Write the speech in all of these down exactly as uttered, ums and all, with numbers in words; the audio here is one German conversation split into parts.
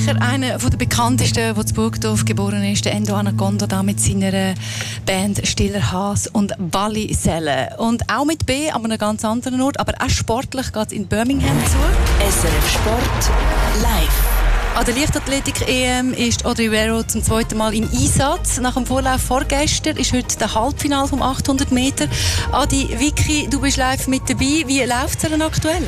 sicher einer der bekanntesten, der in Burgdorf geboren ist, der Endo Anaconda, da mit seiner Band Stiller Haas und Wallisellen. Und auch mit B, an einem ganz anderen Ort, aber auch sportlich geht es in Birmingham zu. S R F Sport live. An der Leichtathletik-E M ist Audrey Vero zum zweiten Mal im Einsatz. Nach dem Vorlauf vorgestern ist heute der Halbfinale vom achthundert Meter. Adi, Vicky, du bist live mit dabei. Wie läuft es denn aktuell?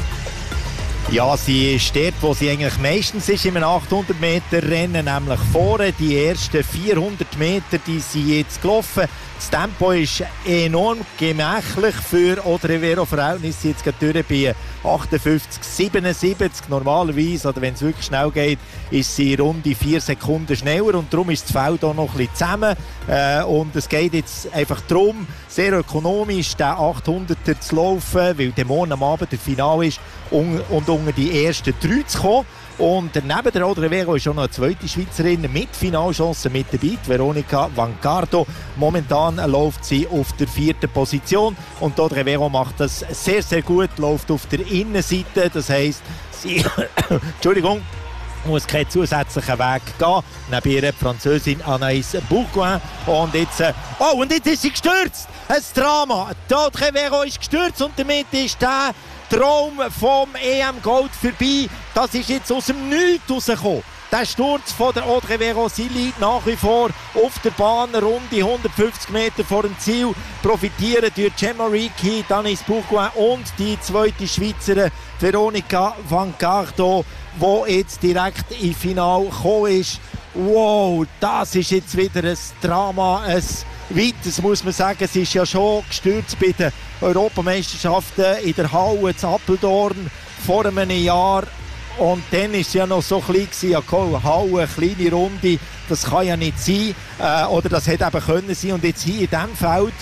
Ja, sie ist dort, wo sie eigentlich meistens ist, im achthundert Meter Rennen, nämlich vorne. Die ersten vierhundert Meter, die sie jetzt gelaufen. Das Tempo ist enorm gemächlich für Audrey Vero Verhältnis. Sie jetzt gerade bei achtundfünfzig siebenundsiebzig. Normalerweise, oder wenn es wirklich schnell geht, ist sie rund die vier Sekunden schneller. Und darum ist das Feld auch noch ein bisschen zusammen. Äh, und es geht jetzt einfach darum, sehr ökonomisch den achthunderter zu laufen, weil der morgen am Abend der Finale ist und, und unter die ersten drei zu kommen. Und neben der Audrey Vero ist auch noch eine zweite Schweizerin mit Finalchancen mit dabei, Veronica Vancardo. Momentan läuft sie auf der vierten Position und Audrey Vero macht das sehr, sehr gut, läuft auf der Innenseite. Das heisst, sie Entschuldigung, muss keinen zusätzlichen Weg gehen. Neben ihr die Französin Anaïs Bourgoin. Und jetzt, äh, oh, und jetzt ist sie gestürzt. Ein Drama. Die Audrey Vero ist gestürzt und damit ist der Traum vom E M-Gold vorbei. Das ist jetzt aus dem Nichts rausgekommen. Der Sturz von der Audrey Vero, sie liegt nach wie vor auf der Bahn, rund die hundertfünfzig Meter vor dem Ziel. Profitieren durch Gemma Ricci, Anaïs Bourgoin und die zweite Schweizerin Veronica Vancardo, die jetzt direkt ins Finale gekommen ist. Wow, das ist jetzt wieder ein Drama, ein weiteres muss man sagen. Es ist ja schon gestürzt bei den Europameisterschaften in der Halle zu Apeldoorn vor einem Jahr. Und dann war es ja noch so klein, ja, eine Halle, eine kleine Runde, das kann ja nicht sein. Äh, oder das hätte eben können sein. Und jetzt hier in diesem Feld,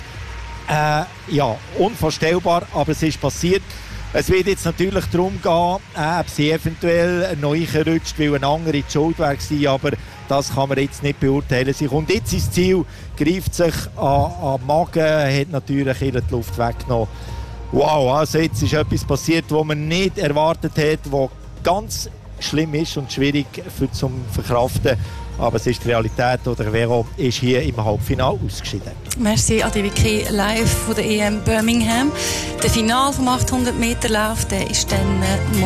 äh, ja, unvorstellbar, aber es ist passiert. Es wird jetzt natürlich darum gehen, äh, ob sie eventuell noch reingerutscht, weil ein anderer die Schuld war, aber das kann man jetzt nicht beurteilen. Sie kommt jetzt ins Ziel, greift sich an, an den Magen, hat natürlich ihre die Luft weggenommen. Wow, also jetzt ist etwas passiert, was man nicht erwartet hat, was ganz schlimm ist und schwierig für zum Verkraften. Aber es ist die Realität. Oder Vero ist hier im Halbfinale ausgeschieden. Merci, Adi Vicky, live von der E M Birmingham. Der Finale vom achthundert Meter Lauf, der ist dann